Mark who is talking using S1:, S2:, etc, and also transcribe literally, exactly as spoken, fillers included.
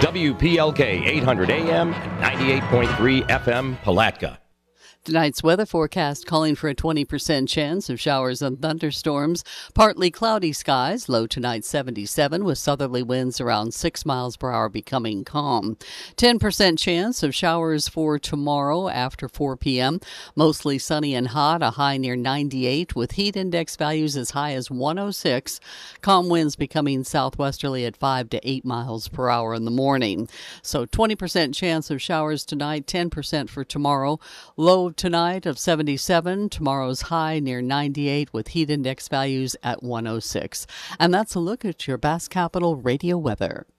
S1: W P L K eight hundred A M and ninety-eight point three F M Palatka.
S2: Tonight's weather forecast calling for a twenty percent chance of showers and thunderstorms. Partly cloudy skies, low tonight seventy-seven, with southerly winds around six miles per hour becoming calm. ten percent chance of showers for tomorrow after four p.m. Mostly sunny and hot, a high near ninety-eight, with heat index values as high as one oh six. Calm winds becoming southwesterly at five to eight miles per hour in the morning. So twenty percent chance of showers tonight, ten percent for tomorrow. Low tonight of seventy-seven, tomorrow's high near ninety-eight with heat index values at one oh six. And that's a look at your Bass Capital radio weather.